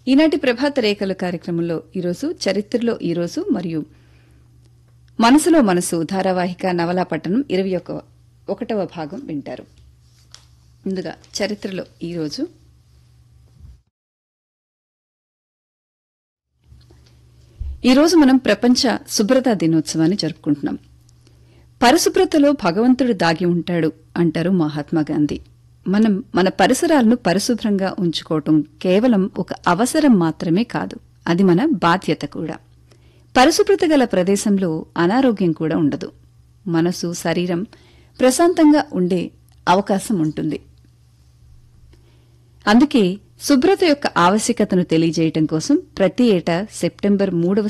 ఈనాటి ప్రభాత రేఖలు కార్యక్రమంలో ఈరోజు చరిత్రలో ఈరోజు మరియు మనసులో మనసు ధారావాహిక నవలా పట్టణం 21వ భాగం వింటారు. ముందుగా చరిత్రలో ఈరోజు ఈరోజు మనం ప్రపంచ శుభ్రతా దినోత్సవాన్ని జరుపుకుంటున్నాం. పరిశుభ్రతలో భగవంతుడు దాగి ఉంటాడు అంటారు మహాత్మా గాంధీ. మనం మన పరిసరాలను పరిశుభ్రంగా ఉంచుకోవటం కేవలం ఒక అవసరం మాత్రమే కాదు, అది మన బాధ్యత కూడా. పరిశుభ్రత గల ప్రదేశంలో అనారోగ్యం కూడా ఉండదు, మనసు శరీరం ప్రశాంతంగా ఉండే అవకాశం ఉంటుంది. అందుకే శుభ్రత యొక్క ఆవశ్యకతను తెలియజేయటం కోసం ప్రతి ఏటా సెప్టెంబర్ 3వ